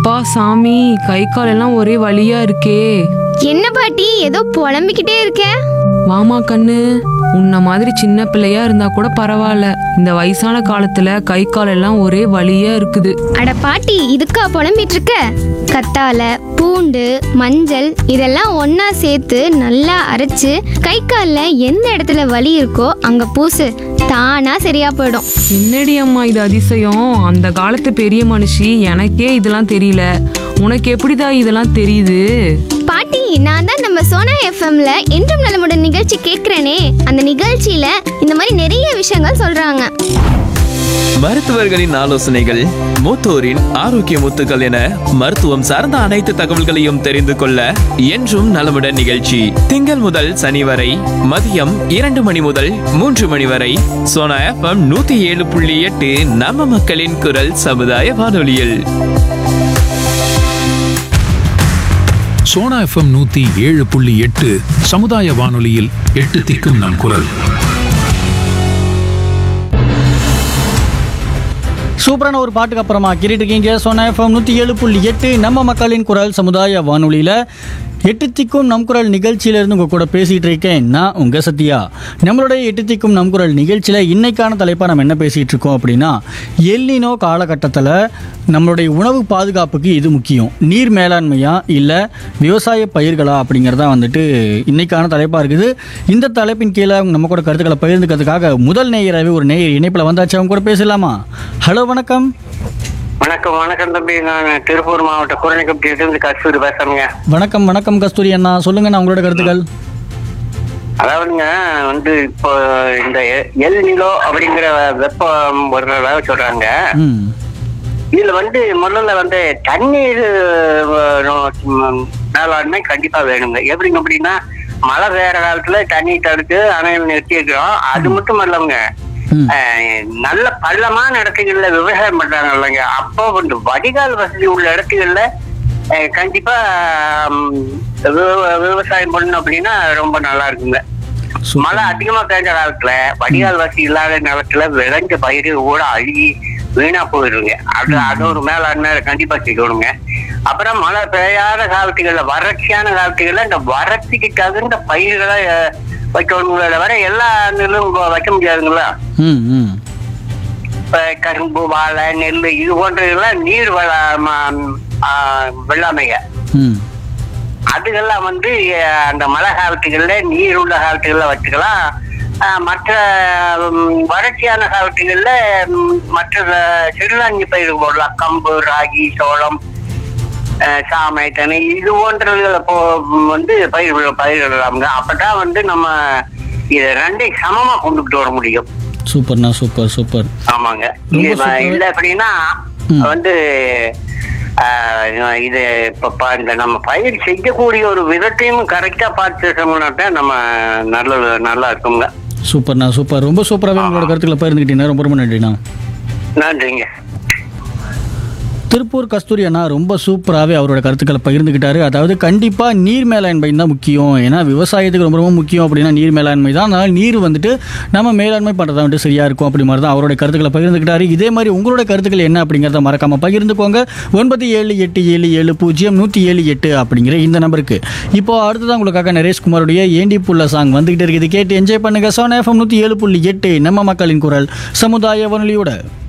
அப்பா சாமி, கை கால் எல்லாம் ஒரே வலியா இருக்கே. என்ன பாட்டி ஏதோ புலம்பிக்கிட்டே இருக்க? வாமா கண்ணு, உன்ன மாதிரி சின்ன பிள்ளையா இருந்தா கூட பரவாயில்ல, இந்த வயசான காலத்துல கை கால் எல்லாம் ஒரே வலியா இருக்குது. அட பாட்டி, இதுக்கா புலம்பிட்டு இருக்க? கத்தாழை, பூண்டு, மஞ்சள் இதெல்லாம் ஒண்ணா சேர்த்து நல்லா அரைச்சு கை கால்ல எந்த இடத்துல வலி இருக்கோ அங்க பூசு, தானா சரியா போயிடும். என்னடி அம்மா இது அதிசயம், அந்த காலத்து பெரிய மனுஷி, எனக்கே இதெல்லாம் தெரியல, உனக்கு எப்படிதா இதெல்லாம் தெரியுது? பாட்டி, நான் தான் நம்ம சோனா எஃப்எம்ல என்றும் நலமுடன் நிகழ்ச்சி கேட்கிறேனே, அந்த நிகழ்ச்சியில இந்த மாதிரி நிறைய விஷயங்கள் சொல்றாங்க. மருத்துவர்களின் ஆலோசனைகள், மூத்தோரின் ஆரோக்கிய முத்துக்கள் என மருத்துவம் சார்ந்த அனைத்து தகவல்களையும் தெரிந்து கொள்ள என்றும் நலமுடன் நிகழ்ச்சி திங்கள் முதல் சனி வரை மதியம் 2 மணி முதல் 3 மணி வரை சோனா எஃப்எம் 107.8 நம்ம மக்களின் குரல் சமுதாய வானொலியில். சோனா எஃப்எம் 107.8 சமுதாய வானொலியில் 8 திக்கும் நம் குரல். சூப்பரான ஒரு பாட்டுக்கு அப்புறமா கேட்டுட்டு இருக்கீங்க சோனா எஃப்எம் 107.8 நம்ம மக்களின் குரல் சமுதாய வானொலியில் 8 திக்கும் நம் குரல் நிகழ்ச்சியிலேருந்து உங்கள் கூட பேசிகிட்டு இருக்கேன் நான் உங்கள் சத்யா. நம்மளுடைய 8 திக்கும் நம் குரல் நிகழ்ச்சியில் இன்னைக்கான தலைப்பாக நம்ம என்ன பேசிகிட்டு இருக்கோம் அப்படின்னா, எல்னினோ காலகட்டத்தில் நம்மளுடைய உணவு பாதுகாப்புக்கு இது முக்கியம், நீர் மேலாண்மையா இல்லை விவசாய பயிர்களா அப்படிங்கிறதா வந்துட்டு இன்னைக்கான தலைப்பாக இருக்குது. இந்த தலைப்பின் கீழே நம்ம கூட கருத்துக்களை பகிர்ந்துக்கிறதுக்காக முதல் நேயராகவே ஒரு நேயர் இணைப்பில் வந்தாச்சு, அவங்க கூட பேசலாமா? ஹலோ, வணக்கம். வணக்கம் வணக்கம் தம்பி, நான் திருப்பூர் மாவட்ட குரணிக்கப்பட்டியிலிருந்து கஸ்தூரி பேசுறேங்க. வணக்கம் வணக்கம் கஸ்தூரி அண்ணா, சொல்லுங்க நான் உங்களோட கருத்துக்கள். அதாவதுங்க இப்போ இந்த எல் நிலோ அப்படிங்கிற வெப்பம் வர்றதாக சொல்றாங்க. இதுல முதல்ல தண்ணீர் மேலாண்மை கண்டிப்பா வேணுங்க. எப்படிங்க அப்படின்னா, மழை பெய்யற காலத்துல தண்ணி தடுத்து அணையில் நிறுத்தி இருக்கிறோம். அது மட்டும் இல்லைங்க, நல்ல பள்ளமான இடத்துகள்ல விவசாயம் பண்றாங்க இல்லைங்க, அப்போ வடிகால் வசதி உள்ள இடத்துகள்ல கண்டிப்பா விவசாயம் பண்ணணும் அப்படின்னா ரொம்ப நல்லா இருக்குங்க. மழை அதிகமா பெய்ஞ்ச காலத்துல வடிகால் வசதி இல்லாத நிலத்துல விளைஞ்ச பயிர் கூட அழுகி வீணா போயிடுங்க. அது ஒரு மேலாண்மை கண்டிப்பா செய்யணுங்க. அப்புறம் மழை பெய்யாத காலத்துகள்ல, வறட்சியான காலத்துகள்ல இந்த வறட்சிக்கு தகுந்த பயிர்களை வைக்கணுங்கள வர எல்லா நெல்லும் வைக்க முடியாதுங்களா. இப்ப கரும்பு, வாழை, நெல் இது போன்றதெல்லாம் நீர் வெள்ளாமைங்க. அதுக்கெல்லாம் அந்த மழை காலத்துகள்ல நீர் உள்ள காலத்துகள்ல வச்சுக்கலாம். மற்ற வறட்சியான காலத்துகள்ல மற்ற சிறுதானிய பயிர் போடலாம். கம்பு, ராகி, சோளம், சாமை, தென்னை இது போன்றதுல பயிரிடலாமுங்க. அப்பதான் நம்ம இதை ரெண்டையும் சமமா கொண்டுகிட்டு வர முடியும். சூப்பர்ண்ணா, சூப்பர் சூப்பர். ஆமாங்க. இல்ல அப்படின்னா இது இப்ப இந்த நம்ம பயிர் செய்யக்கூடிய ஒரு விதத்தையும் கரெக்டா பார்த்து நம்ம நல்லா இருக்குங்க. சூப்பர்ண்ணா, சூப்பர். ரொம்ப சூப்பராகவே உங்களோட கருத்துக்களை பகிர்ந்துக்கிட்டீங்கன்னா ரொம்ப ரொம்ப நன்றிண்ணா. நன்றிங்க. திருப்பூர் கஸ்தூரி அண்ணா ரொம்ப சூப்பராகவே அவரோட கருத்துக்களை பகிர்ந்துக்கிட்டாரு. அதாவது கண்டிப்பாக நீர் மேலாண்மை தான் முக்கியம், ஏன்னா விவசாயத்துக்கு ரொம்ப ரொம்ப முக்கியம் அப்படின்னா நீர் மேலாண்மை தான். அதனால் நீர் நம்ம மேலாண்மை பண்ணுறதா சரியாக இருக்கும் அப்படி மாதிரி தான் அவரோட கருத்துக்களை பகிர்ந்துக்கிட்டாரு. இதே மாதிரி உங்களோட கருத்துக்கள் என்ன அப்படிங்கிறத மறக்காமல் பகிர்ந்துக்கோங்க. 9787700178 அப்படிங்கிற இந்த நம்பருக்கு. இப்போ அடுத்ததான் உங்களுக்காக நரேஷ்குமாருடைய ஏண்டி புள்ள சாங் வந்துகிட்டு இருக்குது, கேட்டு என்ஜாய் பண்ணுங்க. சோனா எஃப்எம் 107.8 நம்ம மக்களின் குரல் சமுதாய வானொலியோட.